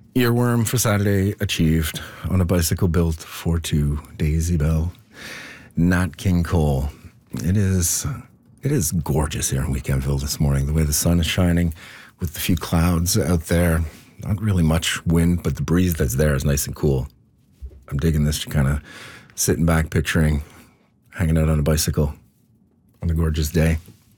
Earworm for Saturday achieved on a bicycle built for two. Daisy Bell, Nat King Cole. It is gorgeous here in Weekendville this morning. The way the sun is shining with a few clouds out there. Not really much wind, but the breeze that's there is nice and cool. I'm digging this, kind of sitting back, picturing hanging out on a bicycle on a gorgeous day.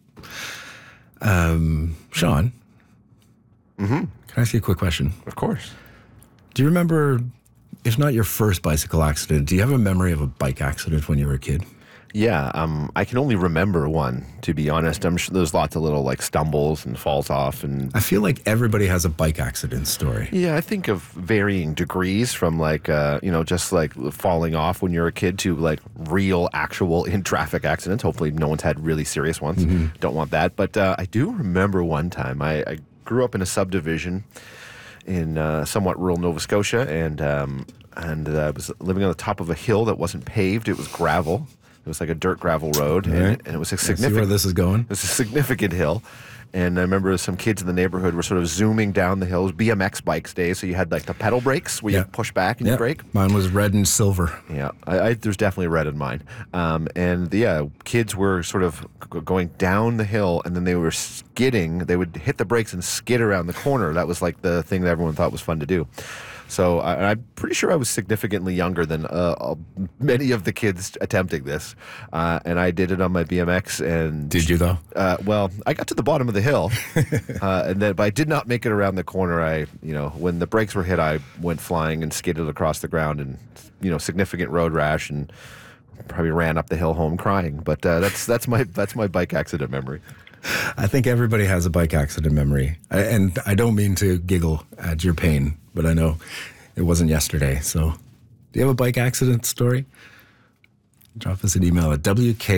Sean, can I ask you a quick question? Of course. Do you remember, if not your first bicycle accident, do you have a memory of a bike accident when you were a kid? Yeah, I can only remember one, to be honest. I'm sure there's lots of little like stumbles and falls off. And I feel like everybody has a bike accident story. yeah, I think of varying degrees from like, just like falling off when you're a kid to like real, actual in traffic accidents. Hopefully no one's had really serious ones. Don't want that. But I do remember one time I grew up in a subdivision in somewhat rural Nova Scotia, and I was living on the top of a hill that wasn't paved. It was gravel. It was like a dirt gravel road, and it was a significant. See where this is going? It was a significant hill, and I remember some kids in the neighborhood were sort of zooming down the hills. BMX bikes day, so you had like the pedal brakes where you push back and you brake. Mine was red and silver. Yeah, there's definitely red in mine. Kids were sort of going down the hill, and then they were skidding. They would hit the brakes and skid around the corner. That was like the thing that everyone thought was fun to do. So I'm pretty sure I was significantly younger than many of the kids attempting this, and I did it on my BMX. And did you though? Well, I got to the bottom of the hill, but I did not make it around the corner. When the brakes were hit, I went flying and skidded across the ground, and significant road rash, and probably ran up the hill home crying. But that's my bike accident memory. I think everybody has a bike accident memory. And I don't mean to giggle at your pain, but I know it wasn't yesterday. So do you have a bike accident story? Drop us an email at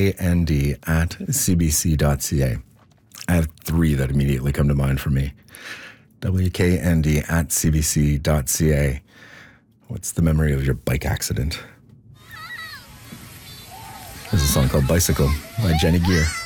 wknd@cbc.ca. I have 3 that immediately come to mind for me. wknd@cbc.ca. What's the memory of your bike accident? There's a song called Bicycle by Jenny Gear.